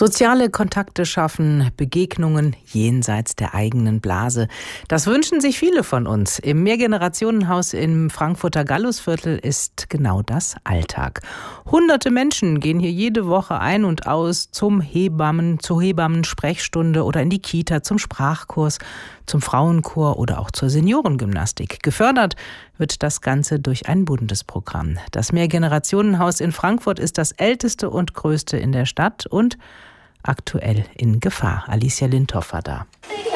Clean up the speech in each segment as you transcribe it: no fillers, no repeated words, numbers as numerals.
Soziale Kontakte schaffen, Begegnungen jenseits der eigenen Blase. Das wünschen sich viele von uns. Im Mehrgenerationenhaus im Frankfurter Gallusviertel ist genau das Alltag. Hunderte Menschen gehen hier jede Woche ein und aus zur Hebammensprechstunde oder in die Kita, zum Sprachkurs, zum Frauenchor oder auch zur Seniorengymnastik. Gefördert wird das Ganze durch ein Bundesprogramm. Das Mehrgenerationenhaus in Frankfurt ist das älteste und größte in der Stadt und aktuell in Gefahr. Alicia Lindhoff war da.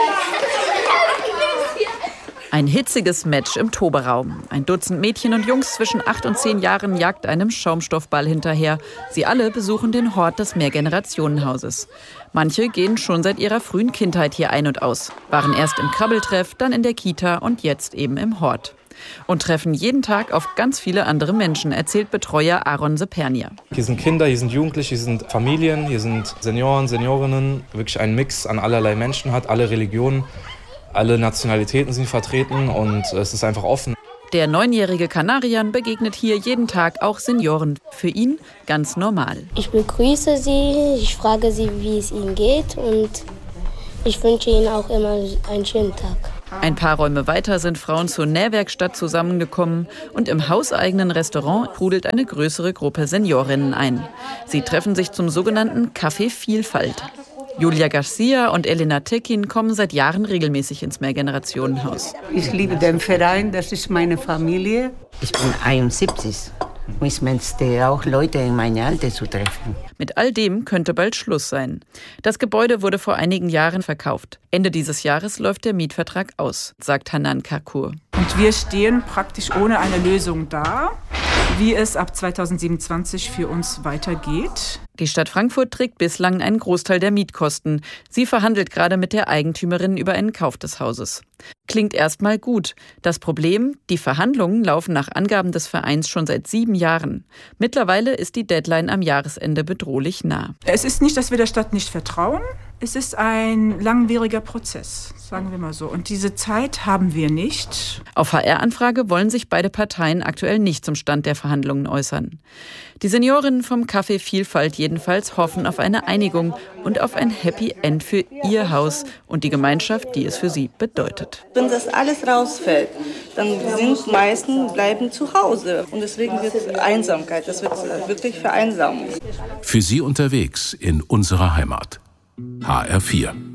Ein hitziges Match im Toberaum. Ein Dutzend Mädchen und Jungs zwischen 8 und 10 Jahren jagt einem Schaumstoffball hinterher. Sie alle besuchen den Hort des Mehrgenerationenhauses. Manche gehen schon seit ihrer frühen Kindheit hier ein und aus. Waren erst im Krabbeltreff, dann in der Kita und jetzt eben im Hort. Und treffen jeden Tag auf ganz viele andere Menschen, erzählt Betreuer Aaron Sepernia. Hier sind Kinder, hier sind Jugendliche, hier sind Familien, hier sind Senioren, Seniorinnen. Wirklich ein Mix an allerlei Menschen hat, alle Religionen, alle Nationalitäten sind vertreten und es ist einfach offen. Der 9-jährige Kanarian begegnet hier jeden Tag auch Senioren. Für ihn ganz normal. Ich begrüße sie, ich frage sie, wie es ihnen geht und ich wünsche ihnen auch immer einen schönen Tag. Ein paar Räume weiter sind Frauen zur Nähwerkstatt zusammengekommen und im hauseigenen Restaurant trudelt eine größere Gruppe Seniorinnen ein. Sie treffen sich zum sogenannten Café Vielfalt. Julia Garcia und Elena Tekin kommen seit Jahren regelmäßig ins Mehrgenerationenhaus. Ich liebe den Verein, das ist meine Familie. Ich bin 71. Ich möchte auch Leute in meinem Alter zu treffen. Mit all dem könnte bald Schluss sein. Das Gebäude wurde vor einigen Jahren verkauft. Ende dieses Jahres läuft der Mietvertrag aus, sagt Hanan Kakur. Und wir stehen praktisch ohne eine Lösung da, wie es ab 2027 für uns weitergeht. Die Stadt Frankfurt trägt bislang einen Großteil der Mietkosten. Sie verhandelt gerade mit der Eigentümerin über einen Kauf des Hauses. Klingt erstmal gut. Das Problem, die Verhandlungen laufen nach Angaben des Vereins schon seit 7 Jahren. Mittlerweile ist die Deadline am Jahresende bedrohlich nah. Es ist nicht, dass wir der Stadt nicht vertrauen. Es ist ein langwieriger Prozess, sagen wir mal so. Und diese Zeit haben wir nicht. Auf HR-Anfrage wollen sich beide Parteien aktuell nicht zum Stand der Verhandlungen äußern. Die Seniorinnen vom Café Vielfalt jedenfalls hoffen auf eine Einigung und auf ein Happy End für ihr Haus und die Gemeinschaft, die es für sie bedeutet. Wenn das alles rausfällt, dann sind meisten bleiben zu Hause. Und deswegen wird es Einsamkeit, das wird wirklich Vereinsamung. Für Sie unterwegs in unserer Heimat. HR4